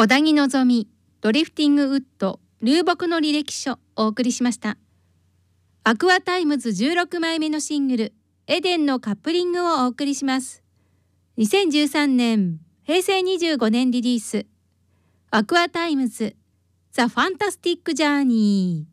小田木のぞみ、ドリフティングウッド、流木の履歴書お送りしました。アクアタイムズ16枚目のシングル、エデンのカップリングをお送りします。2013年、平成25年リリース、アクアタイムズ、ザ・ファンタスティック・ジャーニー。